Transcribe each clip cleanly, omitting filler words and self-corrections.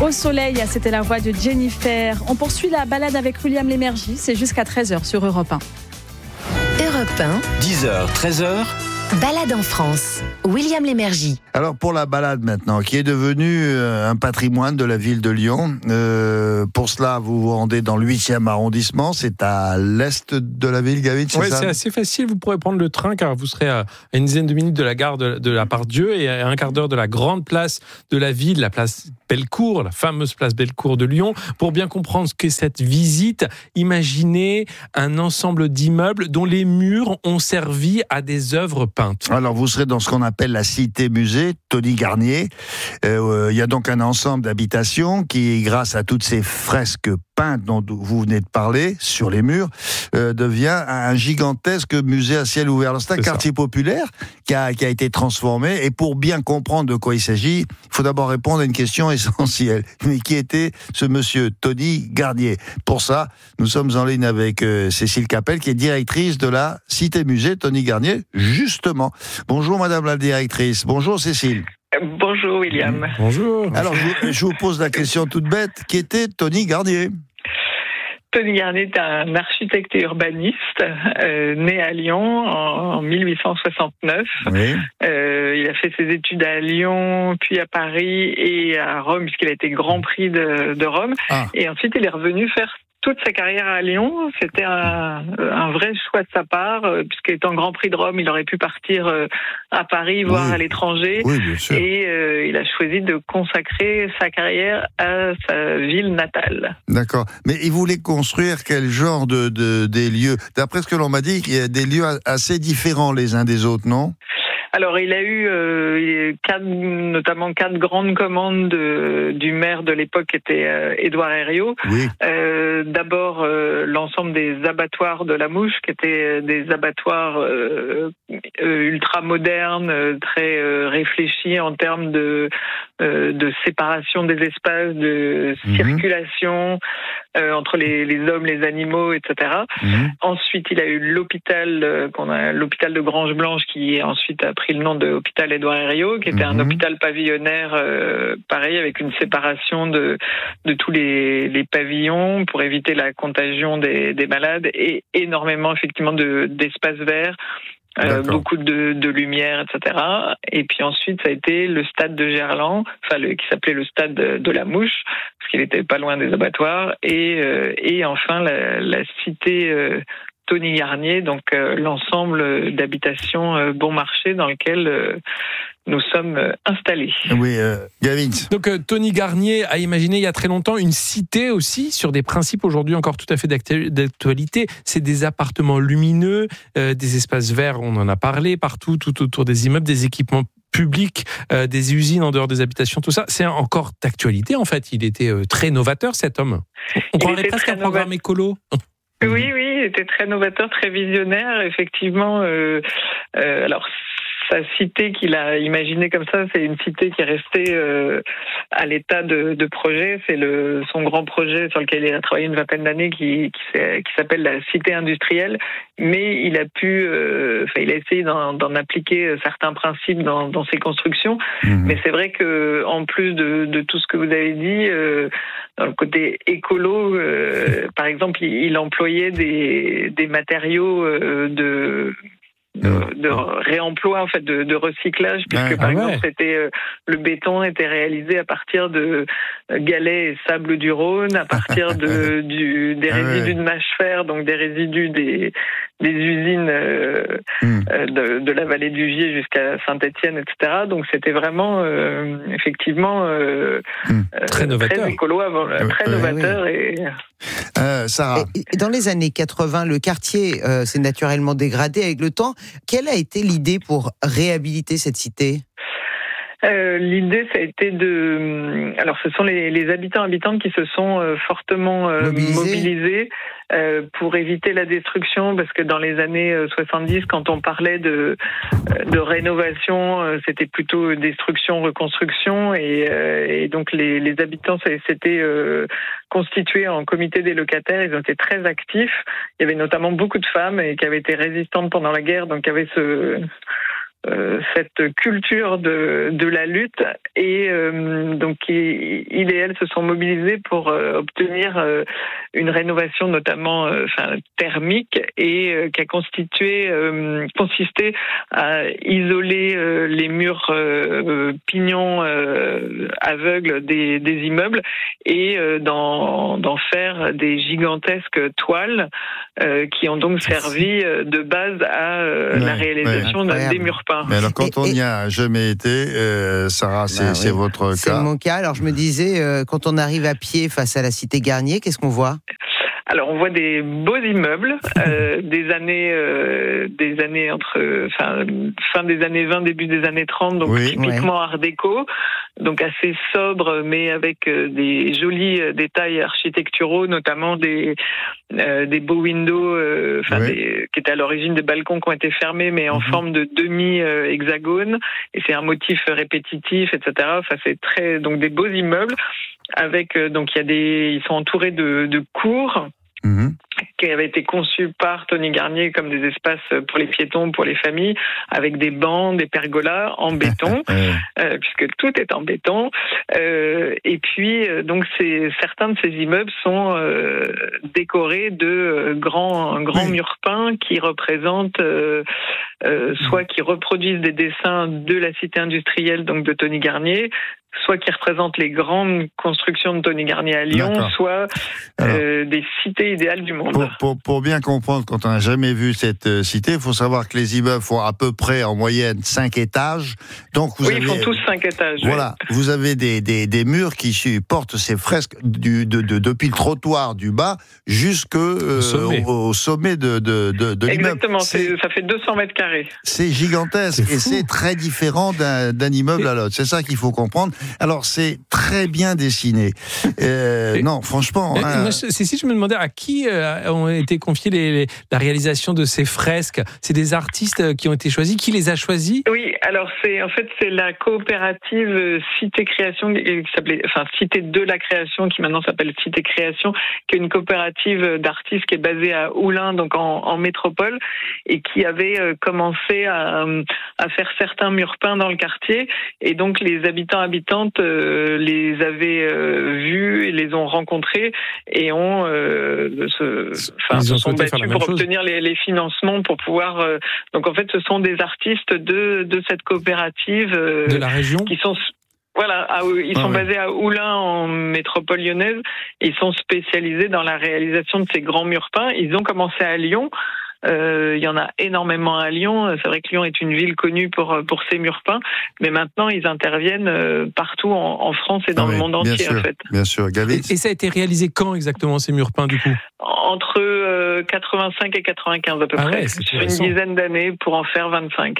Au soleil, c'était la voix de Jennifer. On poursuit la balade avec William Lémergie. C'est jusqu'à 13h sur Europe 1. Europe 1. 10h, 13h. Balade en France. William Lémergie. Alors pour la balade maintenant, qui est devenue un patrimoine de la ville de Lyon. Pour cela, vous vous rendez dans le 8e arrondissement. C'est à l'est de la ville, Gavin, c'est ça ? C'est assez facile. Vous pourrez prendre le train car vous serez à une dizaine de minutes de la gare de la Part-Dieu et à un quart d'heure de la grande place de la ville, la place Bellecour, la fameuse place Bellecour de Lyon. Pour bien comprendre ce qu'est cette visite, imaginez un ensemble d'immeubles dont les murs ont servi à des œuvres peintes. Alors vous serez dans ce qu'on appelle la cité-musée Tony Garnier. Il y a donc un ensemble d'habitations qui, grâce à toutes ces fresques peintes dont vous venez de parler sur les murs, devient un gigantesque musée à ciel ouvert. Alors c'est un quartier populaire qui a été transformé, et pour bien comprendre de quoi il s'agit, il faut d'abord répondre à une question essentielle. Mais qui était ce monsieur Tony Garnier ? Pour ça, nous sommes en ligne avec Cécile Capel, qui est directrice de la cité-musée Tony Garnier, justement. Bonjour madame la directrice. Bonjour Cécile. Bonjour William. Bonjour. Alors je vous pose la question toute bête. Qui était Tony Garnier ? Tony Garnier est un architecte et urbaniste né à Lyon en 1869. Oui. Il a fait ses études à Lyon, puis à Paris et à Rome, puisqu'il a été Grand Prix de Rome. Ah. Et ensuite, il est revenu faire toute sa carrière à Lyon. C'était un vrai choix de sa part, puisqu'étant Grand Prix de Rome, il aurait pu partir à Paris, voire à l'étranger. Oui, bien sûr. Et il a choisi de consacrer sa carrière à sa ville natale. D'accord. Mais il voulait construire quel genre des lieux ? D'après ce que l'on m'a dit, il y a des lieux assez différents les uns des autres, non ? Alors, il a eu notamment quatre grandes commandes du maire de l'époque, qui était Édouard Herriot. Oui. D'abord, l'ensemble des abattoirs de la Mouche, qui étaient des abattoirs ultra modernes, très réfléchis en termes de séparation des espaces, de circulation entre les hommes, les animaux, etc. Ensuite, il a eu l'hôpital de Grange-Blanche, qui ensuite a pris le nom de hôpital Édouard Herriot, qui était un hôpital pavillonnaire, pareil, avec une séparation de tous les pavillons pour éviter la contagion des malades, et énormément effectivement d'espaces verts. Beaucoup de lumière, etc. Et puis ensuite, ça a été le stade de Gerland, qui s'appelait le stade de la Mouche, parce qu'il était pas loin des abattoirs. Et enfin, la cité Tony Garnier, donc l'ensemble d'habitations bon marché dans lequel nous sommes installés. Oui, Gavin. Donc Tony Garnier a imaginé il y a très longtemps une cité aussi sur des principes aujourd'hui encore tout à fait d'actualité. C'est des appartements lumineux, des espaces verts, on en a parlé partout, tout autour des immeubles, des équipements publics, des usines en dehors des habitations, tout ça. C'est encore d'actualité en fait. Il était très novateur cet homme. On croirait presque un programme écolo. Oui, il était très novateur, très visionnaire, effectivement. Alors, sa cité qu'il a imaginée comme ça, c'est une cité qui est restée à l'état de projet. C'est son grand projet sur lequel il a travaillé une vingtaine d'années qui s'appelle la cité industrielle. Mais il a il a essayé d'en appliquer certains principes dans ses constructions. Mais c'est vrai que en plus de tout ce que vous avez dit, dans le côté écolo, par exemple, il employait des matériaux de réemploi, en fait, de recyclage, puisque par exemple c'était le béton était réalisé à partir de galets et sable du Rhône, à partir des résidus de mâche-fer, donc des résidus des usines de la vallée du Gier jusqu'à Saint-Étienne, etc. Donc c'était vraiment effectivement très novateur, très écolo, très novateur. Et Sarah. Et dans les années 80, le quartier s'est naturellement dégradé avec le temps. Quelle a été l'idée pour réhabiliter cette cité ? L'idée, ça a été alors, ce sont les habitantes qui se sont fortement mobilisés pour éviter la destruction, parce que dans les années 70, quand on parlait de rénovation, c'était plutôt destruction, reconstruction, et donc les habitants s'étaient constitués en comité des locataires. Ils ont été très actifs. Il y avait notamment beaucoup de femmes qui avaient été résistantes pendant la guerre, donc qui avaient cette culture de la lutte et donc il et elle se sont mobilisés pour obtenir une rénovation notamment thermique et qui a consisté à isoler les murs pignons aveugles des immeubles et d'en faire des gigantesques toiles qui ont donc servi de base à la réalisation des murs peints. Mais alors, quand on n'y a jamais été, Sarah, c'est votre cas. C'est mon cas. Alors, je me disais, quand on arrive à pied face à la cité Garnier, qu'est-ce qu'on voit ? Alors on voit des beaux immeubles, des années entre fin des années 20, début des années 30, donc typiquement Art déco, donc assez sobre mais avec des jolis détails architecturaux, notamment des beaux windows, qui étaient à l'origine des balcons qui ont été fermés mais en forme de demi-hexagone, et c'est un motif répétitif, etc. Enfin c'est donc des beaux immeubles avec donc ils sont entourés de cours. Qui avait été conçu par Tony Garnier comme des espaces pour les piétons, pour les familles, avec des bancs, des pergolas en béton, puisque tout est en béton. Et puis, donc, certains de ces immeubles sont décorés de grands murs peints qui représentent, soit qui reproduisent des dessins de la cité industrielle, donc de Tony Garnier, soit qui représentent les grandes constructions de Tony Garnier à Lyon, soit des cités idéales du monde. Pour bien comprendre, quand on n'a jamais vu cette cité, il faut savoir que les immeubles font à peu près en moyenne 5 étages. Donc ils font tous 5 étages. Voilà, vous avez des murs qui supportent ces fresques depuis le trottoir du bas jusqu'au sommet de l'immeuble. Exactement, ça fait 200 mètres carrés. C'est gigantesque et c'est très différent d'un immeuble à l'autre. C'est ça qu'il faut comprendre. Alors, c'est très bien dessiné. Non, franchement... Moi, Cécile, je me demandais à qui ont été confiées la réalisation de ces fresques. C'est des artistes qui ont été choisis. Qui les a choisis ? Oui, alors c'est la coopérative Cité Création, qui s'appelait, Cité de la Création, qui maintenant s'appelle Cité Création, qui est une coopérative d'artistes qui est basée à Oulin, donc en métropole, et qui avait commencé à faire certains murs peints dans le quartier. Et donc, les habitantes les avaient vus, et les ont rencontrés et se sont battus pour obtenir les financements pour pouvoir. Donc en fait, ce sont des artistes de cette coopérative de la région qui sont. Voilà, ils sont basés à Oulin en métropole lyonnaise. Et ils sont spécialisés dans la réalisation de ces grands murs peints. Ils ont commencé à Lyon. Il y en a énormément à Lyon. C'est vrai que Lyon est une ville connue pour ses murs peints, mais maintenant ils interviennent partout en France et dans le monde entier, sûr, en fait. Bien sûr, Gavin. Et ça a été réalisé quand exactement, ces murs peints, du coup ? Entre 85 et 95 à peu près, sur une dizaine d'années pour en faire 25.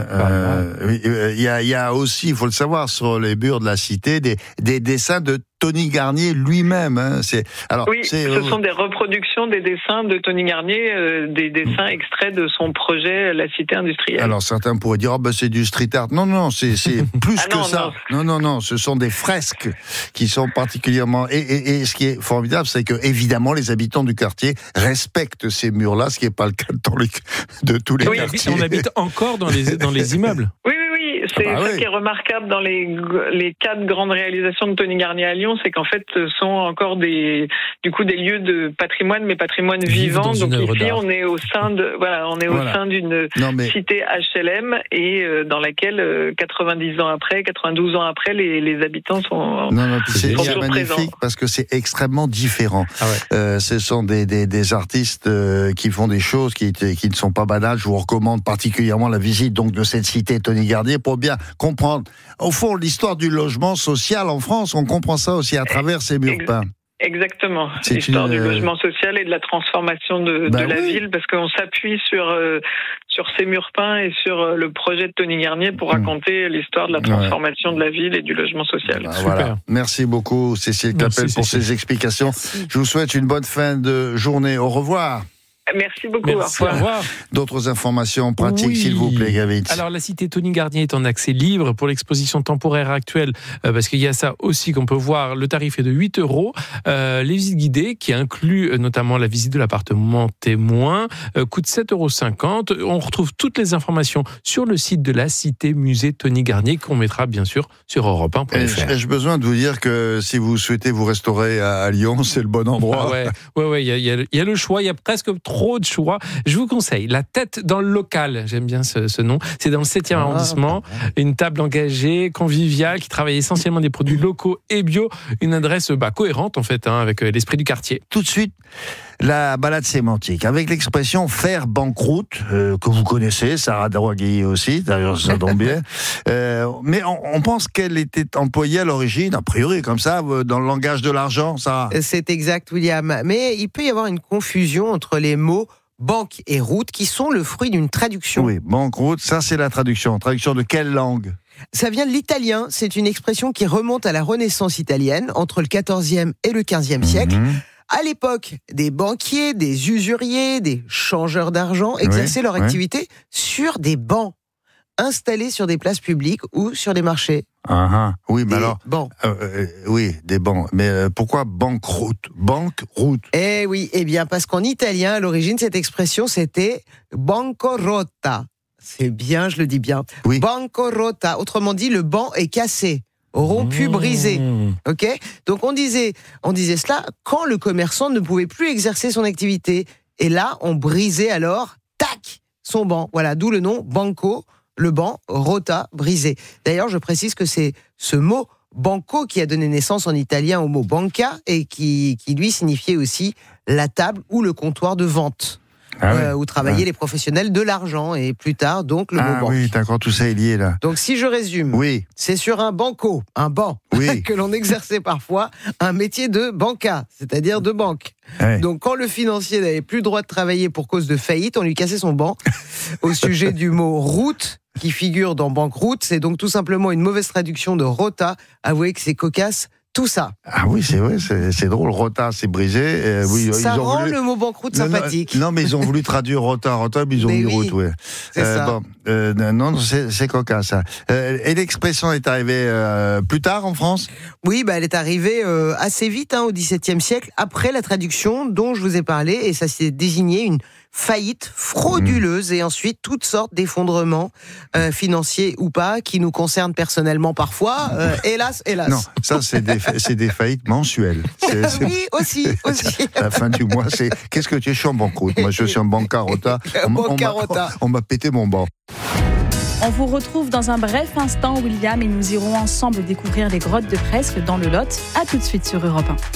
Il y a aussi, il faut le savoir, sur les murs de la cité, des dessins de Tony Garnier lui-même. Ce sont des reproductions des dessins de Tony Garnier, des dessins extraits de son projet La Cité Industrielle. Alors certains pourraient dire c'est du street art. Non, c'est plus que ça. Non, ce sont des fresques qui sont particulièrement... Et ce qui est formidable, c'est que évidemment les habitants du quartier respectent ces murs-là, ce qui n'est pas le cas de tous les quartiers. On habite encore dans les immeubles. Oui. C'est ça qui est remarquable dans les 4 grandes réalisations de Tony Garnier à Lyon, c'est qu'en fait, ce sont encore des lieux de patrimoine, mais patrimoine vivant. Donc ici, on est au sein d'une cité HLM et dans laquelle 92 ans après, les habitants sont toujours magnifique présents. Parce que c'est extrêmement différent. Ce sont des artistes qui font des choses qui ne sont pas banales. Je vous recommande particulièrement la visite donc de cette cité Tony Garnier pour bien comprendre, au fond, l'histoire du logement social en France. On comprend ça aussi à travers ces murs peints. Exactement, l'histoire du logement social et de la transformation de la ville, parce qu'on s'appuie sur ces murs peints et sur le projet de Tony Garnier pour raconter l'histoire de la transformation de la ville et du logement social. Voilà. Merci beaucoup Cécile Clapel pour ces explications. Je vous souhaite une bonne fin de journée. Au revoir. Merci beaucoup. Merci, au revoir. D'autres informations pratiques, s'il vous plaît, Gavitz. Alors, la cité Tony Garnier est en accès libre pour l'exposition temporaire actuelle, parce qu'il y a ça aussi qu'on peut voir. Le tarif est de 8 €. Les visites guidées, qui incluent notamment la visite de l'appartement témoin, coûtent 7,50 €. On retrouve toutes les informations sur le site de la cité musée Tony Garnier, qu'on mettra bien sûr sur europe1.fr. Ai-je besoin de vous dire que si vous souhaitez vous restaurer à Lyon, c'est le bon endroit. Ouais, il y a le choix, il y a presque trop de choix. Je vous conseille La Tête dans le local, j'aime bien ce nom. C'est dans le 7e arrondissement, une table engagée, conviviale, qui travaille essentiellement des produits locaux et bio, une adresse cohérente en fait, avec l'esprit du quartier. Tout de suite, la balade sémantique, avec l'expression faire banqueroute, que vous connaissez, Sarah Drouagui aussi, d'ailleurs ça tombe bien. Mais on pense qu'elle était employée à l'origine, a priori comme ça, dans le langage de l'argent, Sarah. C'est exact, William. Mais il peut y avoir une confusion entre les mots banque et route, qui sont le fruit d'une traduction. Oui, banqueroute, ça c'est la traduction. Traduction de quelle langue ? Ça vient de l'italien, c'est une expression qui remonte à la Renaissance italienne, entre le XIVe et le XVe siècle. À l'époque, des banquiers, des usuriers, des changeurs d'argent exerçaient leur activité sur des bancs, installés sur des places publiques ou sur des marchés. Oui, mais alors... Bancs. Oui, des bancs. Mais pourquoi banqueroute ? Banqueroute. Eh bien, parce qu'en italien, à l'origine, cette expression, c'était bancarotta. C'est bien, je le dis bien. Oui. Bancarotta. Autrement dit, le banc est cassé, rompu, brisé. Ok ? Donc on disait cela quand le commerçant ne pouvait plus exercer son activité. Et là, on brisait alors, tac, son banc. Voilà, d'où le nom banco, le banc, rota, brisé. D'ailleurs, je précise que c'est ce mot banco qui a donné naissance en italien au mot banca et qui lui signifiait aussi la table ou le comptoir de vente. Où travaillaient les professionnels de l'argent, et plus tard, donc, le mot banque. Oui, d'accord, tout ça est lié, là. Donc, si je résume, c'est sur un banco, un banc, que l'on exerçait parfois un métier de banca, c'est-à-dire de banque. Donc, quand le financier n'avait plus le droit de travailler pour cause de faillite, on lui cassait son banc. Au sujet du mot route, qui figure dans banqueroute, c'est donc tout simplement une mauvaise traduction de rota. Avouez que c'est cocasse. Tout ça. Ah oui, c'est vrai, c'est drôle. Rota, c'est brisé. Ça rend le mot banqueroute sympathique. Non, mais ils ont voulu traduire rota, mais ils ont mis route, ouais. C'est ça. Non, c'est cocasse, ça. Et l'expression est arrivée plus tard en France ? Oui, elle est arrivée assez vite, au XVIIe siècle, après la traduction dont je vous ai parlé, et ça s'est désigné une faillite frauduleuse et ensuite toutes sortes d'effondrements financiers ou pas qui nous concernent personnellement parfois. Hélas. Non, ça c'est des faillites mensuelles. Oui, aussi. À la fin du mois, c'est qu'est-ce que tu es ? Je suis en banqueroute. Moi, je suis en bancarota. On m'a pété mon banc. On vous retrouve dans un bref instant, William, et nous irons ensemble découvrir les grottes de Presque dans le Lot. À tout de suite sur Europe 1.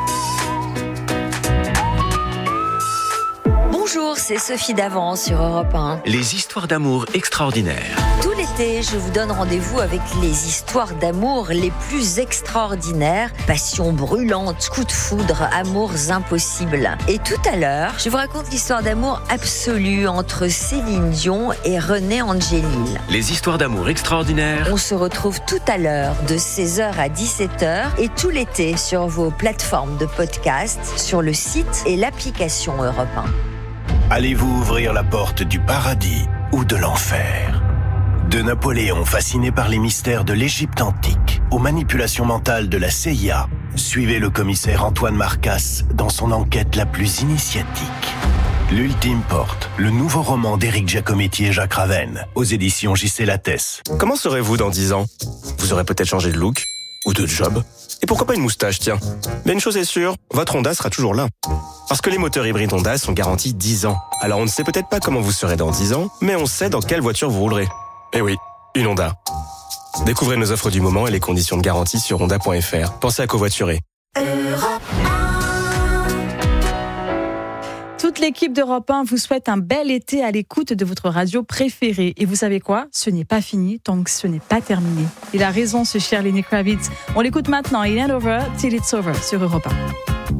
Bonjour, c'est Sophie Davant sur Europe 1. Les histoires d'amour extraordinaires. Tout l'été, je vous donne rendez-vous avec les histoires d'amour les plus extraordinaires. Passion brûlante, coups de foudre, amours impossibles. Et tout à l'heure, je vous raconte l'histoire d'amour absolue entre Céline Dion et René Angélil. Les histoires d'amour extraordinaires. On se retrouve tout à l'heure de 16h à 17h et tout l'été sur vos plateformes de podcast, sur le site et l'application Europe 1. Allez-vous ouvrir la porte du paradis ou de l'enfer ? De Napoléon fasciné par les mystères de l'Égypte antique aux manipulations mentales de la CIA, suivez le commissaire Antoine Marcasse dans son enquête la plus initiatique. L'Ultime Porte, le nouveau roman d'Éric Giacometti et Jacques Ravenne, aux éditions J.C. Lattès. Comment serez-vous dans 10 ans ? Vous aurez peut-être changé de look ou de job. Et pourquoi pas une moustache, tiens. Mais une chose est sûre, votre Honda sera toujours là. Parce que les moteurs hybrides Honda sont garantis 10 ans. Alors on ne sait peut-être pas comment vous serez dans 10 ans, mais on sait dans quelle voiture vous roulerez. Eh oui, une Honda. Découvrez nos offres du moment et les conditions de garantie sur honda.fr. Pensez à covoiturer. Toute l'équipe d'Europe 1 vous souhaite un bel été à l'écoute de votre radio préférée. Et vous savez quoi ? Ce n'est pas fini tant que ce n'est pas terminé. Il a raison, ce cher Lenny Kravitz. On l'écoute maintenant. It ain't over till it's over sur Europe 1.